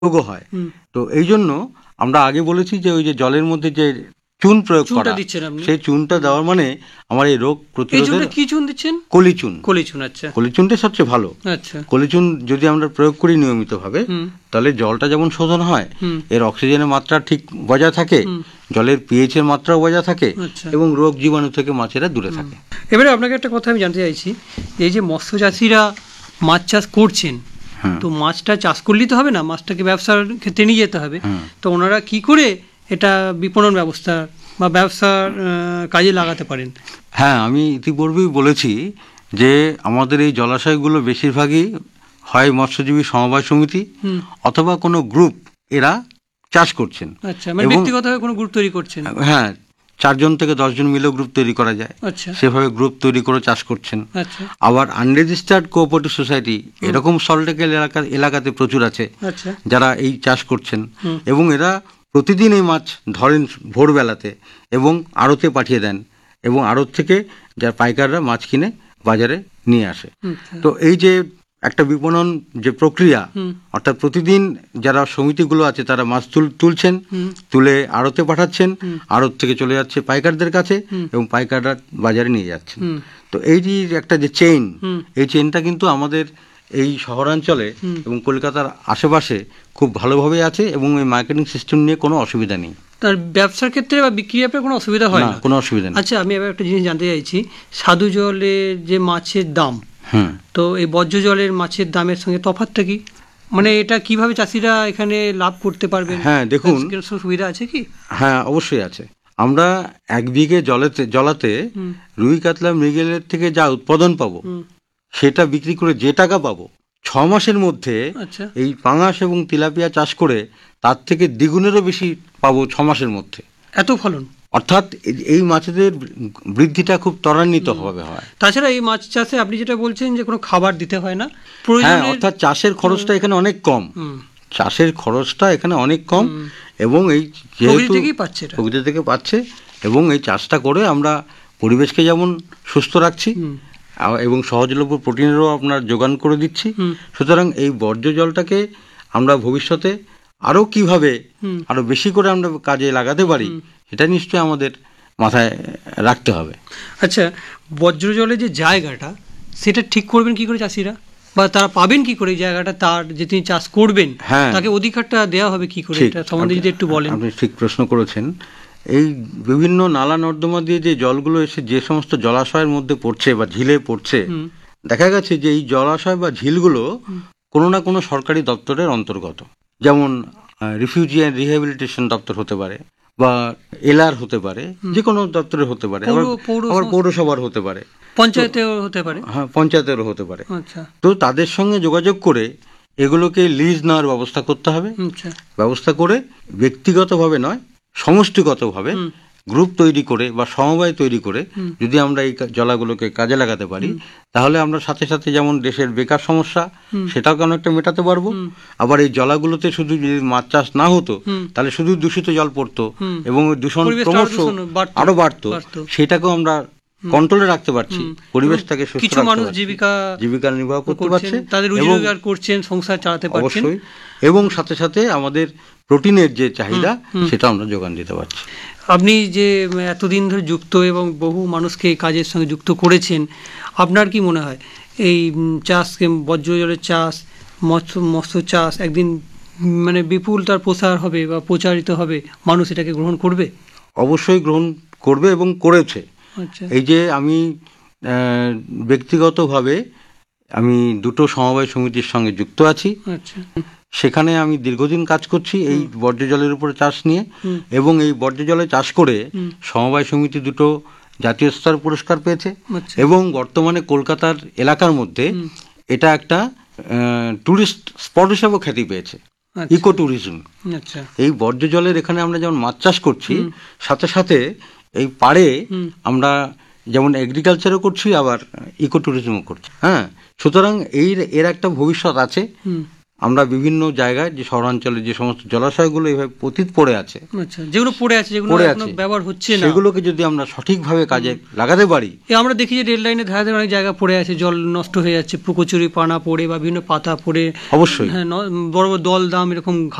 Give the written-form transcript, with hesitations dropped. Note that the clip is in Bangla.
রোগও হয়। তো এই জন্য আমরা আগে বলেছি যে ওই যে জলের মধ্যে যে চুন প্রয়োগ করা, সেই চুনটা দেওয়ার মানে আমার এই রোগ প্রতিরোধের। কি চুন দিচ্ছেন? কলিচুন। আচ্ছা, কলিচুনটা সবচেয়ে ভালো। আচ্ছা, কলিচুন যদি আমরা প্রয়োগ করি নিয়মিতভাবে, তাহলে জলটা যেমন শোধন হয়, এর অক্সিজেনের মাত্রা ঠিক বজায় থাকে, জলের পিএইচ এর মাত্রাও বজায় থাকে, এবং রোগ জীবাণু থেকে মাছেরা দূরে থাকে। এবারে আপনাকে একটা কথা আমি জানতে চাইছি, এই যে মৎস্য চাষিরা মাছ চাষ করছেন, তো মাছটা চাষ করলেই তো হবে না, মাছটাকে ব্যবসার ক্ষেত্রে নিয়ে যেতে হবে। তো ওনারা কি করে এটা বিপণন ব্যবস্থা বা ব্যবসার কাজে লাগাতে পারেন? হ্যাঁ, আমি ইতিপূর্বেই বলেছি যে আমাদের এই জলাশয়গুলো বেশিরভাগই হয় মৎস্যজীবী সমবায় সমিতি অথবা কোনো গ্রুপ এরা চাষ করছেন। আচ্ছা, মানে ব্যক্তিগতভাবে কোনো গ্রুপ তৈরি করছেন? হ্যাঁ, 4 থেকে 10 জন মিলেও গ্রুপ তৈরি করা যায়। আচ্ছা, সেভাবে গ্রুপ তৈরি করে চাষ করছেন। আচ্ছা, আবার আনরেজিস্টার্ড কোঅপারেটিভ সোসাইটি এরকম সল্টলেকের এলাকাতে প্রচুর আছে, আচ্ছা, যারা এই চাষ করছেন, এবং এরা প্রতিদিন এই মাছ ধরেন ভোরবেলাতে এবং আড়তে পাঠিয়ে দেন, এবং আড়ত থেকে যারা পাইকাররা মাছ কিনে বাজারে নিয়ে আসে। তো এই যে একটা বিপণন যে প্রক্রিয়া, অর্থাৎ প্রতিদিন যারা সমিতিগুলো আছে তারা মাছ তুলছেন, তুলে আড়তে পাঠাচ্ছেন, আড়ত থেকে চলে যাচ্ছে পাইকারদের কাছে, এবং পাইকাররা বাজারে নিয়ে যাচ্ছেন। তো এই যে একটা যে চেইন, এই চেইনটা কিন্তু আমাদের এই শহরাঞ্চলে এবং কলকাতার আশেপাশে খুব ভালোভাবে আছে, এবং এই মার্কেটিং সিস্টেম নিয়ে কোনো অসুবিধা নেই। তার ব্যবসার ক্ষেত্রে বা বিক্রি ব্যাপারে কোনো অসুবিধা হয় না? কোনো অসুবিধা নেই। আচ্ছা, আমি এবার একটা জিনিস জানতে চাইছি, স্বাদু জলের যে মাছের দাম, তো এই বর্জ্য জলের মাছের দামের সঙ্গে তফাৎটা কি? মানে এটা কিভাবে চাষিরা এখানে লাভ করতে পারবেন? হ্যাঁ, দেখুন, সুবিধা আছে কি? হ্যাঁ, অবশ্যই আছে। আমরা 1 বিঘে জলাতে রুই কাতলা মৃগেলের থেকে যা উৎপাদন পাবো, সেটা বিক্রি করে যে টাকা পাবো, 6 মাসের মধ্যে এই পাঙাশ এবং তিলাপিয়া চাষ করে তার থেকে দ্বিগুণেরও বেশি পাবো 6 মাসের মধ্যে। এত ফলন! অর্থাৎ এই মাছেদের বৃদ্ধিটা খুব ত্বরান্বিতভাবে হয়। তাছাড়া এই মাছ চাষে আপনি যেটা বলছেন যে কোনো খাবার দিতে হয় না, হ্যাঁ, অর্থাৎ চাষের খরচটা এখানে অনেক কম। চাষের খরচটা এখানে অনেক কম, এবং এই যেহেতু প্রকৃতি থেকে পাচ্ছে, এবং এই চাষটা করে আমরা পরিবেশকে যেমন সুস্থ রাখছি এবং সহজলভ্য প্রোটিনেরও আপনার যোগান করে দিচ্ছি। সুতরাং এই বর্জ্য জলটাকে আমরা ভবিষ্যতে আরও কিভাবে আরও বেশি করে আমরা কাজে লাগাতে পারি, সেটা নিশ্চয়ই আমাদের মাথায় রাখতে হবে। আচ্ছা, বর্জ্য জলের যে জায়গাটা, সেটা ঠিক করবেন কি করে চাষিরা, বা তারা পাবেন কি করে জায়গাটা, তার যে তিনি চাষ করবেন তাকে অধিকারটা দেওয়া হবে কি করে, এটা সম্বন্ধে যদি একটু বলেন। আপনি ঠিক প্রশ্ন করেছেন। এই বিভিন্ন নালা নর্দমা দিয়ে যে জলগুলো এসে যে সমস্ত জলাশয়ের মধ্যে পড়ছে বা ঝিলে পড়ছে, দেখা গেছে যে এই জলাশয় বা ঝিলগুলো কোনো না কোনো সরকারি দপ্তরের অন্তর্গত, যেমন রিফিউজি অ্যান্ড রিহ্যাবিলিটেশন দপ্তর হতে পারে, বা এলআর হতে পারে, যে কোনো দপ্তরের হতে পারে, আবার পৌরসভার হতে পারে, পঞ্চায়েতেরও হতে পারে। হ্যাঁ, পঞ্চায়েতেরও হতে পারে। তো তাদের সঙ্গে যোগাযোগ করে এগুলোকে লিজ নেওয়ার ব্যবস্থা করতে হবে। ব্যবস্থা করে ব্যক্তিগতভাবে নয়, সমষ্টিগতভাবে গ্রুপ তৈরি করে বা সমবায় তৈরি করে যদি আমরা এই জলাগুলোকে কাজে লাগাতে পারি, তাহলে আমরা সাথে সাথে যেমন দেশের বেকার সমস্যা সেটাকে অনেকটা মেটাতে পারবো। আবার এই জলাগুলোতে শুধু যদি মাছ চাষ না হতো, তাহলে শুধু দূষিত জল পড়তো এবং দূষণ ক্রমশ আরো বাড়তো, সেটাকেও আমরা কন্ট্রোলে রাখতে পারছি, পরিবেশটাকে সুস্থ রাখতে পারছি, জীবিকা নির্বাহ করতে পারছে, তাদের রোজগার করছেন, সংসার চালাতে পারছেন, অবশ্যই, এবং সাথে সাথে আমাদের প্রোটিনের যে চাহিদা সেটা আমরা যোগান দিতে পারছি। আপনি যে এতদিন ধরে যুক্ত এবং বহু মানুষকে এই কাজের সঙ্গে যুক্ত করেছেন, আপনার কি মনে হয় এই চাষ, বর্জ্য জলের চাষ, মৎস্য চাষ একদিন মানে বিপুল তার প্রসার হবে বা প্রচারিত হবে, মানুষ এটাকে গ্রহণ করবে? অবশ্যই গ্রহণ করবে এবং করেছে। এই যে আমি ব্যক্তিগতভাবে আমি 2টো সমবায় সমিতির সঙ্গে যুক্ত আছি, সেখানে আমি দীর্ঘদিন কাজ করছি এই বর্জ্য জলের উপরে চাষ নিয়ে, এবং এই বর্জ্য জলে চাষ করে সমবায় সমিতি 2টো জাতীয় স্তর পুরস্কার পেয়েছে, এবং বর্তমানে কলকাতার এলাকার মধ্যে এটা একটা ট্যুরিস্ট স্পট হিসাবেও খ্যাতি পেয়েছে, ইকো ট্যুরিজম। এই বর্জ্য জলের এখানে আমরা যেমন মাছ চাষ করছি, সাথে সাথে এই পাড়ে আমরা যেমন এগ্রিকালচারও করছি, আবার ইকো ট্যুরিজমও করছি। হ্যাঁ, সুতরাং এর একটা ভবিষ্যৎ আছে। আমরা বিভিন্ন জায়গায় যে শহরাঞ্চলে যে সমস্ত জলাশয়গুলো এইভাবে পতিত পড়ে আছে, আচ্ছা, যেগুলো পড়ে আছে, যেগুলো পড়ে এখনো আছে, ব্যবহার হচ্ছে না, সেগুলোকে যদি আমরা সঠিকভাবে কাজে লাগাতে পারি। আমরা দেখি যে রেল লাইনের ধারে ধারে অনেক জায়গা পড়ে আছে, জল নষ্ট হয়ে যাচ্ছে, কচুরি পানা পড়ে বা বিভিন্ন পাতা পড়ে, অবশ্যই হ্যাঁ, বড় বড় দল দাম এরকম